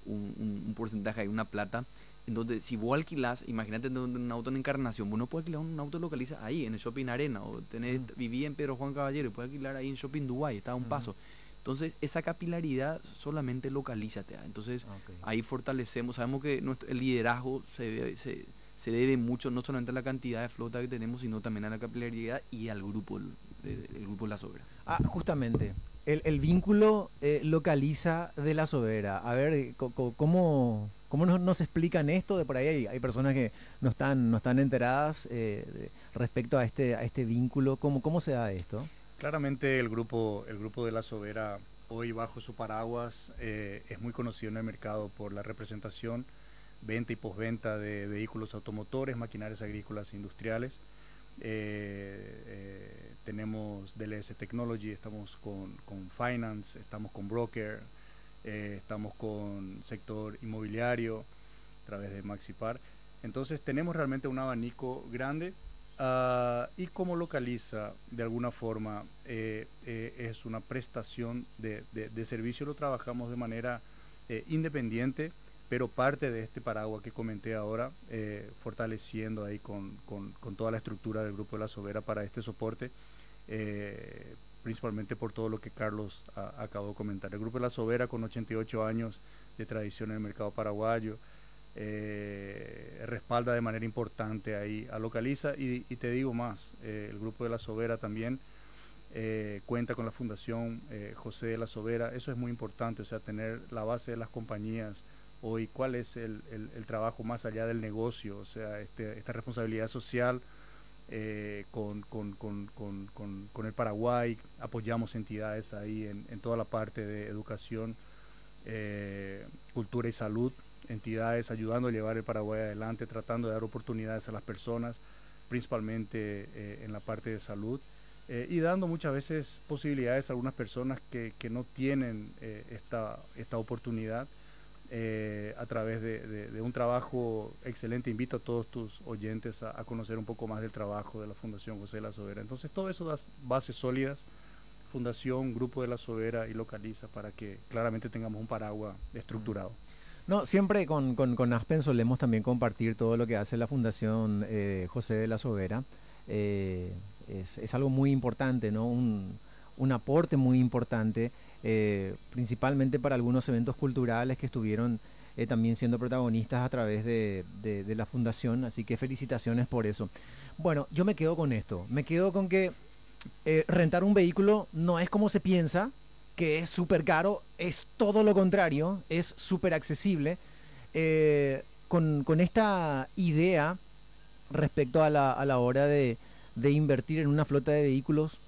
un porcentaje, hay una plata. Entonces, si vos alquilás, imagínate un auto en Encarnación, vos no puedes alquilar un auto localiza ahí, en el Shopping Arena, o tenés, viví en Pedro Juan Caballero, y puedes alquilar ahí en Shopping Dubai, está a un paso. Entonces, esa capilaridad solamente localízate. Entonces, Ok. ahí fortalecemos, sabemos que el liderazgo se debe mucho, no solamente a la cantidad de flota que tenemos, sino también a la capilaridad y al grupo, el grupo La Sobera. Ah, justamente, el vínculo localiza de La Sobera. A ver, ¿cómo nos explican esto? De por ahí hay personas que no están enteradas respecto a este vínculo. ¿Cómo se da esto? Claramente el grupo de La Sobera, hoy bajo su paraguas, es muy conocido en el mercado por la representación, venta y postventa de vehículos automotores, maquinarias agrícolas e industriales. Tenemos DLS Technology, estamos con Finance, estamos con Broker, estamos con sector inmobiliario a través de Maxipar. Entonces tenemos realmente un abanico grande. Y como localiza de alguna forma es una prestación de servicio, lo trabajamos de manera independiente, pero parte de este paraguas que comenté ahora, fortaleciendo ahí con toda la estructura del Grupo de La Sobera para este soporte, principalmente por todo lo que Carlos acabó de comentar. El Grupo de La Sobera, con 88 años de tradición en el mercado paraguayo, respalda de manera importante ahí a Localiza, y te digo más, el Grupo de La Sobera también cuenta con la Fundación José de La Sobera. Eso es muy importante, o sea, tener la base de las compañías hoy, cuál es el trabajo más allá del negocio, o sea, esta responsabilidad social. Con el Paraguay apoyamos entidades ahí en toda la parte de educación, cultura y salud, entidades ayudando a llevar el Paraguay adelante, tratando de dar oportunidades a las personas, principalmente en la parte de salud, y dando muchas veces posibilidades a algunas personas que no tienen esta oportunidad, a través de un trabajo excelente. Invito a todos tus oyentes a conocer un poco más del trabajo de la Fundación José de La Sobera. Entonces todo eso da bases sólidas, Fundación, Grupo de La Sobera y Localiza, para que claramente tengamos un paraguas estructurado. No, siempre con Aspen solemos también compartir todo lo que hace la Fundación José de La Sobera. Es algo muy importante, ¿no? Un aporte muy importante, principalmente para algunos eventos culturales que estuvieron también siendo protagonistas a través de la Fundación. Así que felicitaciones por eso. Bueno, yo me quedo con esto. Me quedo con que rentar un vehículo no es como se piensa, que es súper caro, es todo lo contrario, es súper accesible. Con esta idea respecto a la hora de invertir en una flota de vehículos,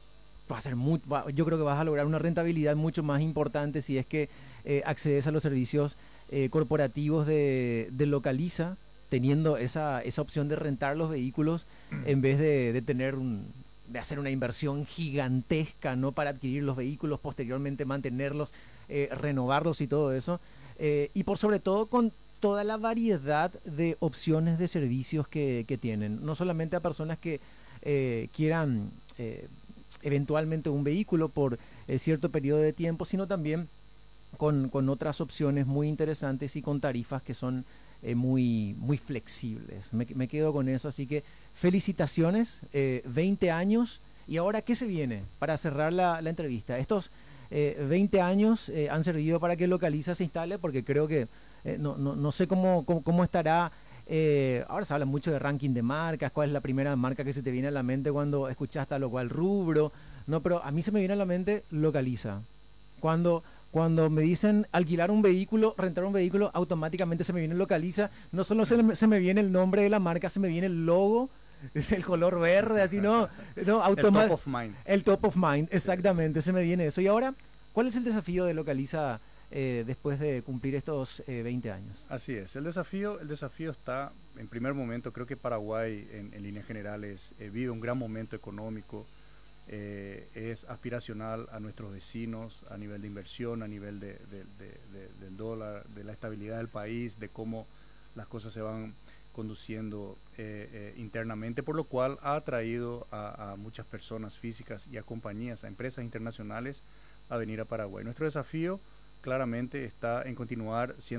yo creo que vas a lograr una rentabilidad mucho más importante si es que accedes a los servicios corporativos de Localiza, teniendo esa opción de rentar los vehículos en vez de tener de hacer una inversión gigantesca, ¿no? Para adquirir los vehículos, posteriormente mantenerlos, renovarlos y todo eso. Y por sobre todo con toda la variedad de opciones de servicios que tienen. No solamente a personas que quieran eventualmente un vehículo por cierto periodo de tiempo, sino también con otras opciones muy interesantes y con tarifas que son muy flexibles. Me quedo con eso, así que felicitaciones, 20 años. ¿Y ahora qué se viene para cerrar la entrevista? Estos 20 años han servido para que Localiza se instale, porque creo que no sé cómo estará. Ahora se habla mucho de ranking de marcas, cuál es la primera marca que se te viene a la mente cuando escuchas tal o cual rubro, no, pero a mí se me viene a la mente Localiza. Cuando me dicen alquilar un vehículo, rentar un vehículo, automáticamente se me viene Localiza. No solo se me viene el nombre de la marca, se me viene el logo, es el color verde, así no el top of mind. El top of mind, exactamente, se me viene eso. Y ahora, ¿cuál es el desafío de Localiza después de cumplir estos 20 años? Así es, el desafío está, en primer momento, creo que Paraguay en líneas generales vive un gran momento económico. Es aspiracional a nuestros vecinos a nivel de inversión, a nivel del dólar, de la estabilidad del país, de cómo las cosas se van conduciendo internamente, por lo cual ha atraído a muchas personas físicas y a compañías, a empresas internacionales a venir a Paraguay. Nuestro desafío claramente está en continuar siendo